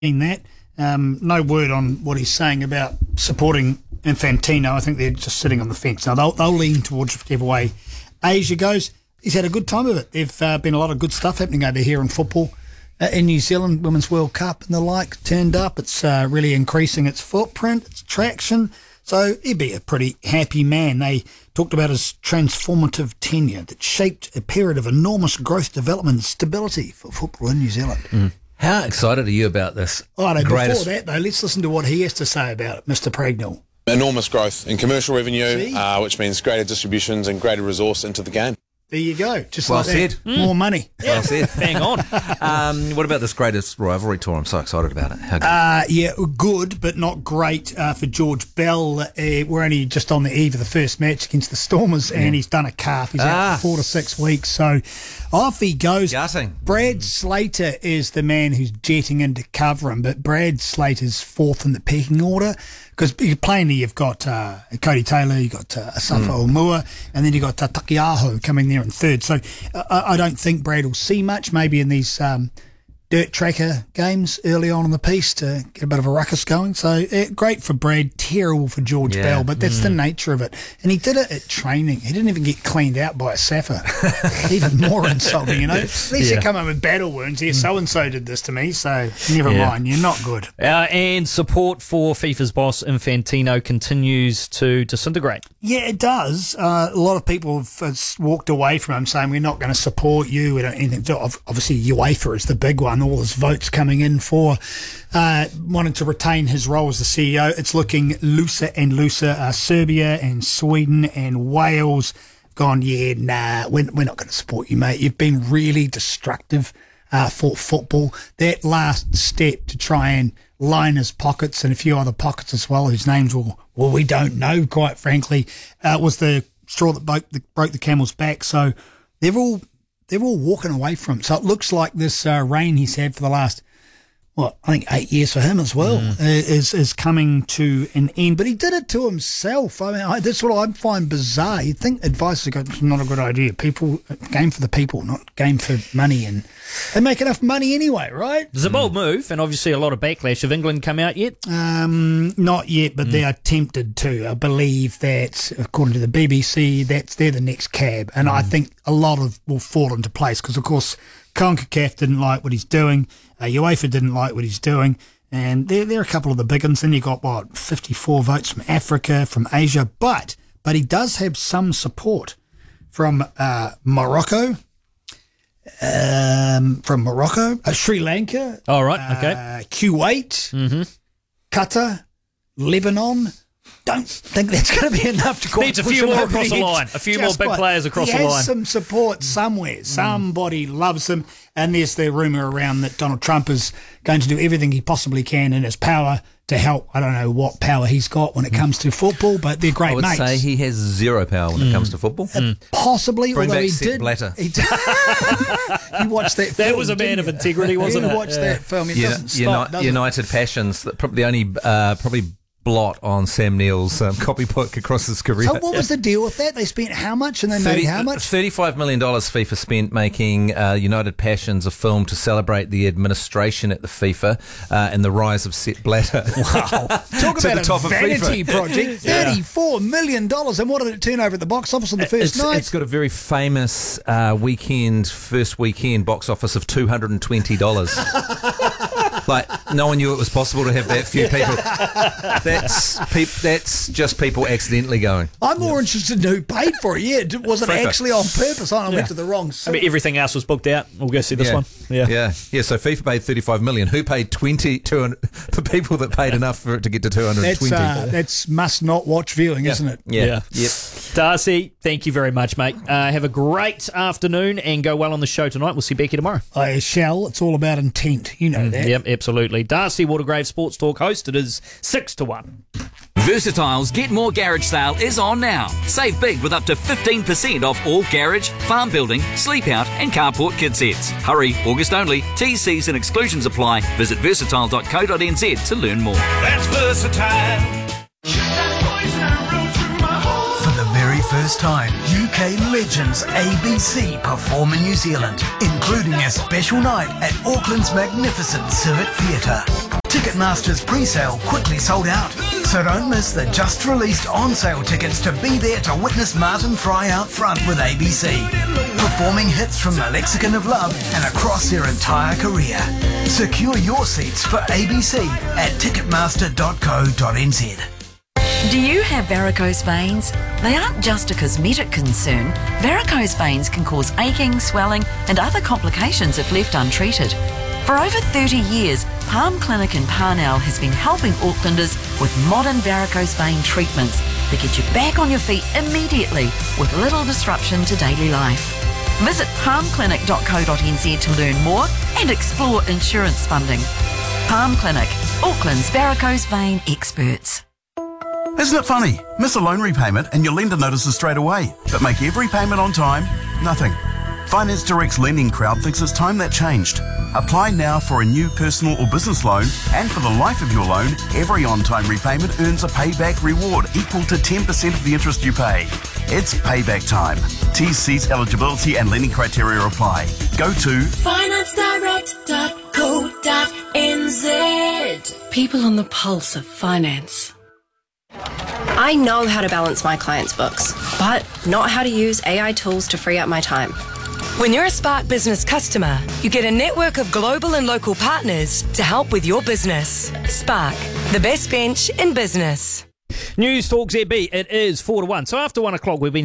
in that. No word on what he's saying about supporting Infantino. I think they're just sitting on the fence. Now, they'll lean towards whichever way Asia goes. He's had a good time of it. There've been a lot of good stuff happening over here in football. In New Zealand, Women's World Cup and the like turned up. It's really increasing its footprint, its traction. So he'd be a pretty happy man. They talked about his transformative tenure that shaped a period of enormous growth, development and stability for football in New Zealand. How excited are you about this? Before that, though, let's listen to what he has to say about it, Mr. Pragnell. Enormous growth in commercial revenue, which means greater distributions and greater resource into the game. There you go. Just Well like said. that. More money. Well said. Bang on. What about this greatest rivalry tour? I'm so excited about it. How good? Yeah, good, but not great for George Bell. We're only just on the eve of the first match against the Stormers, and he's done a calf. He's out for 4 to 6 weeks, so off he goes. Gutting. Brad Slater is the man who's jetting in to cover him, but Brad Slater's fourth in the pecking order, because plainly you've got Cody Taylor, you've got Asafa Omua, and then you've got Takiaho coming there in third. So I don't think Brad will see much, maybe in these dirt tracker games early on in the piece to get a bit of a ruckus going. So great for Brad, terrible for George Bell, but that's the nature of it. And he did it at training. He didn't even get cleaned out by a Safa. Even more insulting, you know. At least you come in with battle wounds. Here, so-and-so did this to me, so never mind. You're not good. And support for FIFA's boss Infantino continues to disintegrate. Yeah, it does. A lot of people have walked away from him saying, we're not going to support you. We don't anything. Obviously, UEFA is the big one. All his votes coming in for wanting to retain his role as the CEO. It's looking looser and looser. Serbia and Sweden and Wales have gone, nah, we're not going to support you, mate. You've been really destructive for football. That last step to try and line his pockets and a few other pockets as well, whose names we don't know, quite frankly, was the straw that broke the camel's back. So they're all walking away from it. So it looks like this reign he's had for the last, I think 8 years for him as well, is coming to an end. But he did it to himself. I mean, that's what I find bizarre. You'd think advice is not a good idea. Game for the people, not game for money. And they make enough money anyway, right? It's a bold move, and obviously a lot of backlash. Have England come out yet? Not yet, but they are tempted to. I believe that, according to the BBC, they're the next cab. And I think a lot will fall into place because, of course, CONCACAF didn't like what he's doing. UEFA didn't like what he's doing. And there are a couple of the big ones. Then you got, 54 votes from Africa, from Asia. But he does have some support from Morocco. Sri Lanka. All right, okay. Kuwait, Qatar, Lebanon. Don't think that's going to be enough to Needs a few more across the line. A few more big players across the line. He has some support somewhere. Somebody loves him. And there's the rumour around that Donald Trump is going to do everything he possibly can in his power to help. I don't know what power he's got when it comes to football, but they're great mates. I would say he has zero power when it comes to football. Possibly, Bring although back he Sepp did. Blatter. He watched that film. That was a man of integrity, wasn't it? You watched that film. It doesn't stop, does it? United Passions, probably the only probably blot on Sam Neill's copybook across his career. So what was the deal with that? They spent how much and they made how much? $35 million FIFA spent making United Passions a film to celebrate the administration at the FIFA and the rise of Sepp Blatter. Wow. Talk about a vanity project. $34 million. And what did it turn over at the box office on the first night? It's got a very famous first weekend box office of $220. Like, no one knew it was possible to have that few people. That's just people accidentally going. I'm more interested in who paid for it. Yeah, was it actually on purpose? I went to the wrong site. I mean, everything else was booked out. We'll go see this one. Yeah. So FIFA paid $35 million. Who paid 200 for people that paid enough for it to get to 220? That's must not watch viewing, isn't it? Yeah. Yep. Darcy, thank you very much, mate. Have a great afternoon and go well on the show tonight. We'll see Becky tomorrow. I shall. It's all about intent. You know that. Yep, absolutely. Darcy Watergrave, Sports Talk host. It is 6-1. Versatile's Get More Garage sale is on now. Save big with up to 15% off all garage, farm building, sleep out and carport kit sets. Hurry, August only. T's, C's and exclusions apply. Visit versatile.co.nz to learn more. That's Versatile. For the very very first time, UK legends ABC perform in New Zealand, including a special night at Auckland's magnificent Civic Theatre. Ticketmaster's pre-sale quickly sold out, so don't miss the just-released on-sale tickets to be there to witness Martin Fry out front with ABC, performing hits from the Lexicon of Love and across their entire career. Secure your seats for ABC at ticketmaster.co.nz. Do you have varicose veins? They aren't just a cosmetic concern. Varicose veins can cause aching, swelling and other complications if left untreated. For over 30 years, Palm Clinic in Parnell has been helping Aucklanders with modern varicose vein treatments that get you back on your feet immediately with little disruption to daily life. Visit palmclinic.co.nz to learn more and explore insurance funding. Palm Clinic, Auckland's varicose vein experts. Isn't it funny? Miss a loan repayment and your lender notices straight away, but make every payment on time, nothing. Finance Direct's lending crowd thinks it's time that changed. Apply now for a new personal or business loan, and for the life of your loan, every on-time repayment earns a payback reward equal to 10% of the interest you pay. It's payback time. TC's eligibility and lending criteria apply. Go to financedirect.co.nz. People on the pulse of finance. I know how to balance my clients' books, but not how to use AI tools to free up my time. When you're a Spark Business customer, you get a network of global and local partners to help with your business. Spark, the best bench in business. News Talk ZB, it is 4 to 1. So after 1 o'clock, we've been